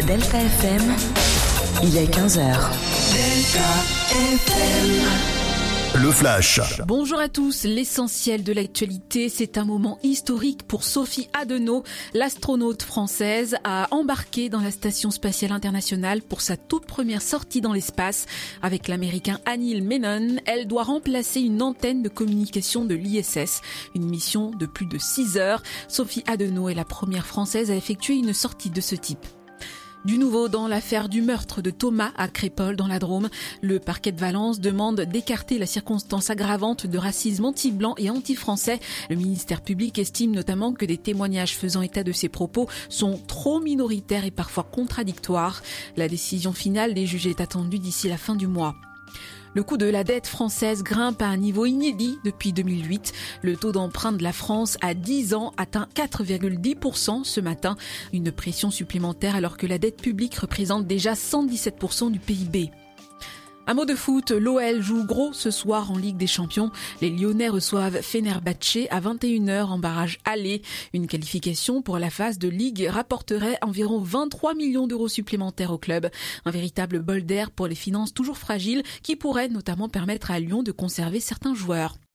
Delta FM, il est 15h. Delta FM. Le Flash. Bonjour à tous, l'essentiel de l'actualité, c'est un moment historique pour Sophie Adenau. L'astronaute française a embarqué dans la Station spatiale internationale pour sa toute première sortie dans l'espace. Avec l'américain Anil Menon, elle doit remplacer une antenne de communication de l'ISS. Une mission de plus de 6 heures. Sophie Adenau est la première française à effectuer une sortie de ce type. Du nouveau dans l'affaire du meurtre de Thomas à Crépol dans la Drôme. Le parquet de Valence demande d'écarter la circonstance aggravante de racisme anti-blanc et anti-français. Le ministère public estime notamment que des témoignages faisant état de ces propos sont trop minoritaires et parfois contradictoires. La décision finale des juges est attendue d'ici la fin du mois. Le coût de la dette française grimpe à un niveau inédit depuis 2008. Le taux d'emprunt de la France à 10 ans atteint 4,10% ce matin. Une pression supplémentaire alors que la dette publique représente déjà 117% du PIB. Un mot de foot, l'OL joue gros ce soir en Ligue des Champions. Les Lyonnais reçoivent Fenerbahçe à 21h en barrage aller. Une qualification pour la phase de Ligue rapporterait environ 23 millions d'euros supplémentaires au club. Un véritable bol d'air pour les finances toujours fragiles qui pourrait notamment permettre à Lyon de conserver certains joueurs.